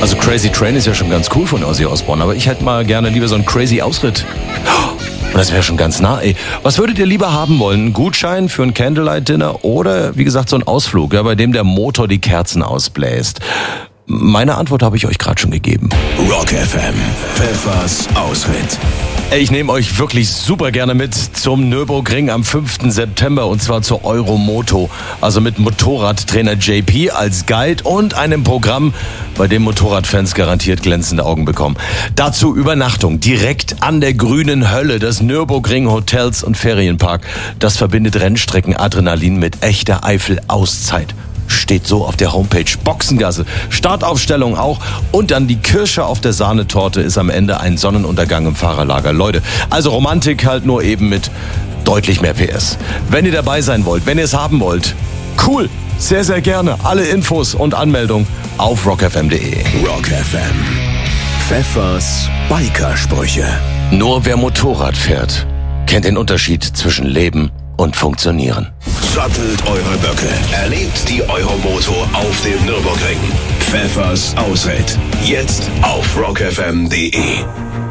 Also Crazy Train ist ja schon ganz cool von Ozzy Osbourne, aber ich hätte mal gerne lieber so einen Crazy Ausritt. Und das wäre schon ganz nah, ey. Was würdet ihr lieber haben wollen? Ein Gutschein für ein Candlelight-Dinner oder, wie gesagt, so ein Ausflug, ja, bei dem der Motor die Kerzen ausbläst? Meine Antwort habe ich euch gerade schon gegeben. Rock FM, Pfeffers Ausritt. Ich nehme euch wirklich super gerne mit zum Nürburgring am 5. September und zwar zur Euromoto. Also mit Motorradtrainer JP als Guide und einem Programm, bei dem Motorradfans garantiert glänzende Augen bekommen. Dazu Übernachtung direkt an der grünen Hölle des Nürburgring Hotels und Ferienpark. Das verbindet Rennstrecken-Adrenalin mit echter Eifel-Auszeit. Steht so auf der Homepage. Boxengasse, Startaufstellung auch und dann die Kirsche auf der Sahnetorte ist am Ende ein Sonnenuntergang im Fahrerlager. Leute, also Romantik halt nur eben mit deutlich mehr PS. Wenn ihr dabei sein wollt, wenn ihr es haben wollt, cool, sehr, sehr gerne. Alle Infos und Anmeldung auf rockfm.de. Rock FM, Pfeffers Biker-Sprüche. Nur wer Motorrad fährt, kennt den Unterschied zwischen Leben und Funktionieren. Sattelt eure Böcke. Erlebt die Euromoto auf dem Nürburgring. Pfeffers Ausritt. Jetzt auf rockfm.de.